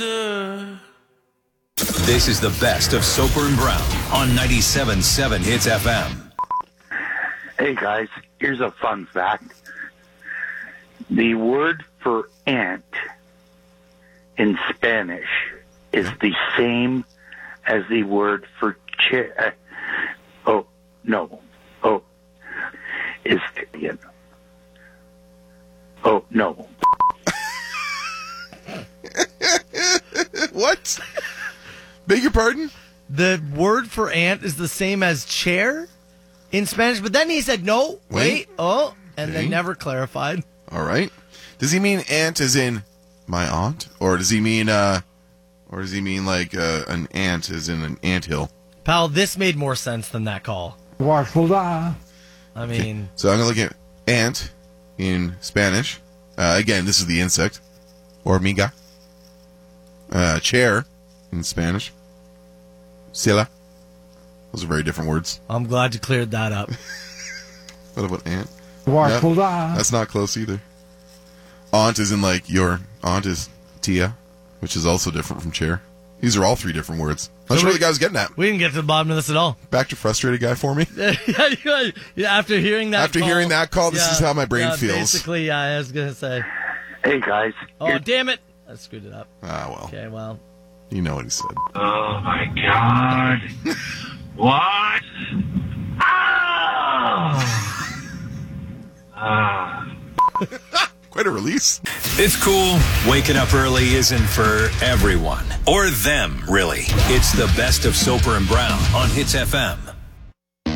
wonder. This is the best of Soper and Brown on 97.7 Hits FM. Hey guys, here's a fun fact. The word for ant in Spanish is the same as the word for chair. What? Beg your pardon? The word for ant is the same as chair in Spanish, but then he said, no, wait, and then never clarified. All right. Does he mean aunt as in my aunt? Or does he mean like an ant as in an anthill? Pal, this made more sense than that call. I mean... So I'm going to look at ant in Spanish. Again, this is the insect. Hormiga. Chair in Spanish. Silla. Those are very different words. I'm glad you cleared that up. What about ant? No, that's not close either. Aunt is in like your aunt is tia, which is also different from chair. These are all three different words. Not sure what the guy was getting at. We didn't get to the bottom of this at all. Back to frustrated guy for me. After hearing that call, this is how my brain feels. Basically, I was going to say. Hey guys. Oh, damn it. I screwed it up. Ah, well. Okay, well. You know what he said. Oh, my God. What? Quite a release. It's cool. Waking up early isn't for everyone. Or them, really. It's the best of Soper and Brown on Hits FM.